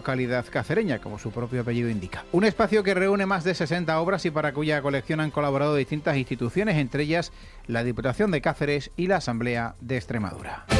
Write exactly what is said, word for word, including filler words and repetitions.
localidad cacereña, como su propio apellido indica. Un espacio que reúne más de sesenta obras y para cuya colección han colaborado distintas instituciones, entre ellas la Diputación de Cáceres y la Asamblea de Extremadura.